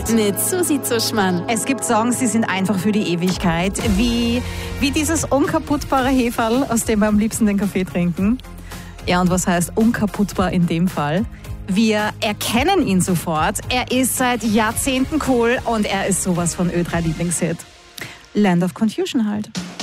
mit Susi Zuschmann. Es gibt Songs, die sind einfach für die Ewigkeit. Wie dieses unkaputtbare Heferl, aus dem wir am liebsten den Kaffee trinken. Ja, und was heißt unkaputtbar in dem Fall? Wir erkennen ihn sofort. Er ist seit Jahrzehnten cool und er ist sowas von Ö3 Lieblingshit. Land of Confusion halt.